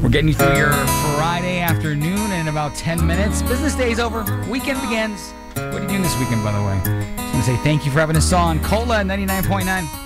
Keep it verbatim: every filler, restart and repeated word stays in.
We're getting you through your Friday afternoon in about ten minutes. Business day's over. Weekend begins. What are you doing this weekend, by the way? Just want to say thank you for having us on. Cola ninety-nine point nine.